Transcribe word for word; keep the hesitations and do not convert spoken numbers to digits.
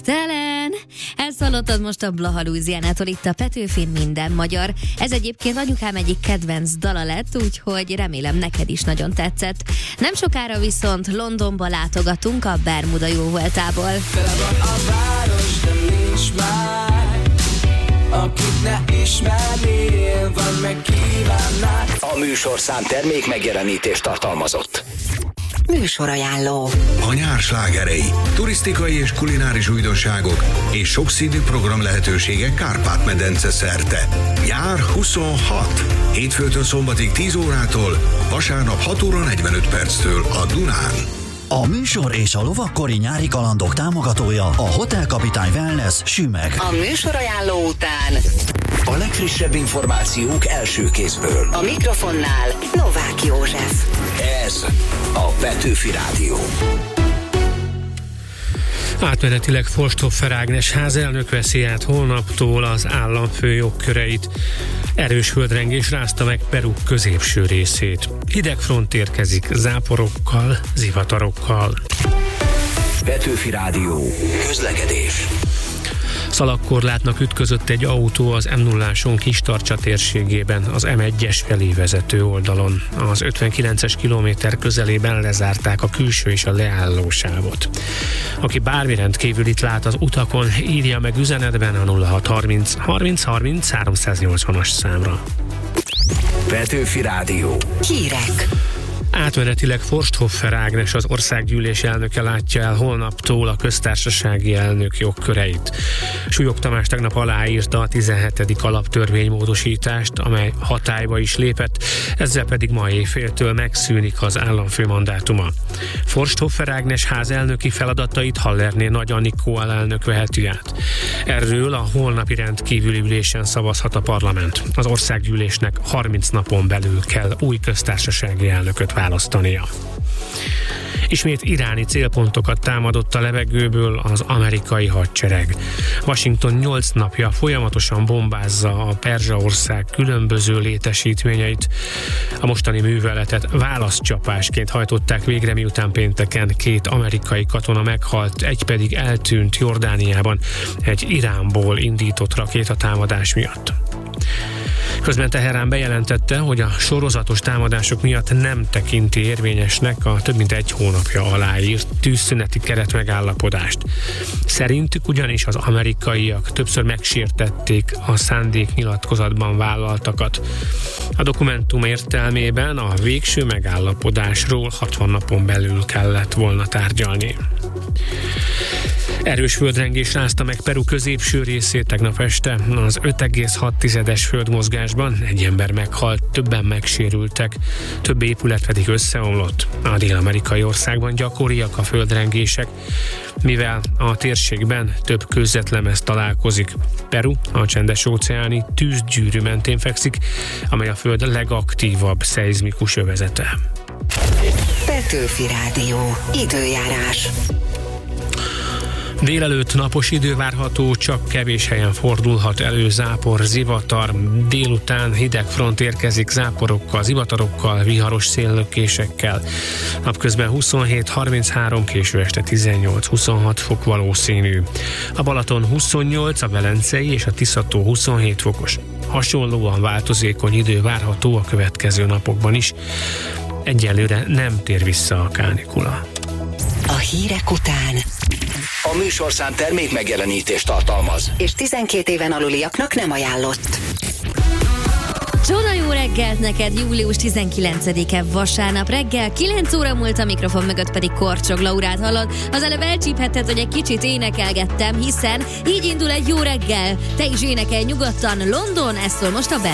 Végtelen! Ezt hallottad most a Blaha Louisianától, itt a Petőfin Minden Magyar. Ez egyébként anyukám egyik kedvenc dala lett, úgyhogy remélem neked is nagyon tetszett. Nem sokára viszont Londonba látogatunk a Bermuda jóvoltából. Tele van a város, de nincs már, akit ne ismernél, vagy megkívánnád. A műsorszám termék megjelenítést tartalmazott. Műsorajánló. A nyár slágerei, turisztikai és kulináris újdonságok és sokszínű program lehetőségek Kárpát-medence szerte. Nyár huszonhat. Hétfőtől szombatig tíz órától, vasárnap hat óra negyvenöt perctől a Dunán. A műsor és a lovakkori nyári kalandok támogatója a Hotel Kapitány Wellness Sümeg. A műsorajánló után A legfrissebb információk első kézből. a mikrofonnál Novák József. Ez a Petőfi Rádió. Átmenetileg Forsthofer Ágnes házelnök veszi át holnaptól az államfő jogköreit. Erős földrengés rázta meg Peru középső részét. Hidegfront érkezik záporokkal, zivatarokkal. Petőfi Rádió. Közlekedés. Szalagkorlátnak ütközött egy autó az em nulláson Kistarcsa térségében, az em egyes felé vezető oldalon. Az ötvenkilences kilométer közelében lezárták a külső és a leálló sávot. Aki bármi rendkívülit lát az utakon, írja meg üzenetben a nulla hat harminc harminc harminc háromszáznyolcvanas számra. Petőfi Rádió. Hírek. Átmenetileg Forsthofer Ágnes, az országgyűlés elnöke látja el holnaptól a köztársasági elnök jogköreit. Súlyog Tamás tegnap aláírta a tizenhetedik alaptörvénymódosítást, amely hatályba is lépett, ezzel pedig ma éjféltől megszűnik az államfő mandátuma. Forsthofer Ágnes házelnöki feladatait Hallerné Nagy Anikó alelnök veheti át. Erről a holnapi rendkívüli ülésen szavazhat a parlament. Az országgyűlésnek harminc napon belül kell új köztársasági elnököt választania. Ismét iráni célpontokat támadott a levegőből az amerikai hadsereg. Washington nyolc napja folyamatosan bombázza a Perzsaország különböző létesítményeit. A mostani műveletet válaszcsapásként hajtották végre, miután pénteken két amerikai katona meghalt, egy pedig eltűnt Jordániában egy Iránból indított rakétatámadás miatt. Közben Teherán bejelentette, hogy a sorozatos támadások miatt nem tekinti érvényesnek a több mint egy hónapja aláírt tűzszüneti keretmegállapodást. Szerintük ugyanis az amerikaiak többször megsértették a szándéknyilatkozatban vállaltakat. A dokumentum értelmében a végső megállapodásról hatvan napon belül kellett volna tárgyalni. Erős földrengés rázta meg Peru középső részét tegnap este. Az öt egész hat tizedes földmozgásban egy ember meghalt, többen megsérültek, több épület pedig összeomlott. A dél-amerikai országban gyakoriak a földrengések, mivel a térségben több kőzetlemez találkozik. Peru a csendes-óceáni tűzgyűrű mentén fekszik, amely a föld legaktívabb szeizmikus övezete. Petőfi Rádió. Időjárás. Délelőtt napos idő várható, csak kevés helyen fordulhat elő zápor, zivatar. Délután hidegfront érkezik záporokkal, zivatarokkal, viharos széllökésekkel. Napközben huszonhét harminchárom, késő este tizennyolc huszonhat fok valószínű. A Balaton huszonnyolc, a Velencei és a Tiszató huszonhét fokos. Hasonlóan változékony idő várható a következő napokban is. Egyelőre nem tér vissza a kánikula. A hírek után A műsorszám termék megjelenítést tartalmaz. és tizenkét éven aluliaknak nem ajánlott. Csoda jó reggelt neked, július tizenkilencedike vasárnap reggel, kilenc óra múlt, a mikrofon mögött pedig Korcsog Laurát hallod. Az előbb elcsíphetted, hogy egy kicsit énekelgettem, hiszen így indul egy jó reggel. Te is énekelj nyugodtan, London, ez szól most a be.